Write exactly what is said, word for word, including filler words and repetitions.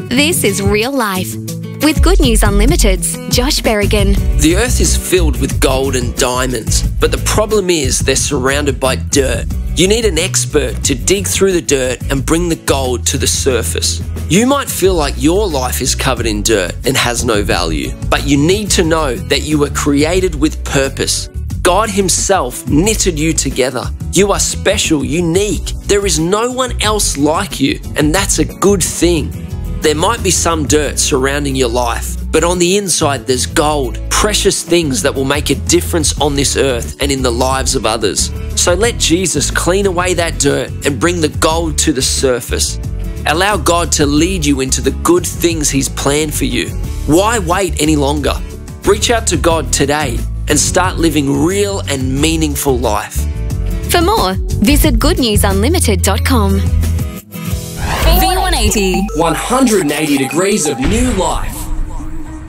This is Real Life with Good News Unlimited's Josh Berrigan. The earth is filled with gold and diamonds, but the problem is they're surrounded by dirt. You need an expert to dig through the dirt and bring the gold to the surface. You might feel like your life is covered in dirt and has no value, but you need to know that you were created with purpose. God Himself knitted you together. You are special, unique. There is no one else like you, and that's a good thing. There might be some dirt surrounding your life, but on the inside there's gold, precious things that will make a difference on this earth and in the lives of others. So let Jesus clean away that dirt and bring the gold to the surface. Allow God to lead you into the good things He's planned for you. Why wait any longer? Reach out to God today and start living real and meaningful life. For more, visit good news unlimited dot com. V one eighty. one hundred eighty degrees of new life.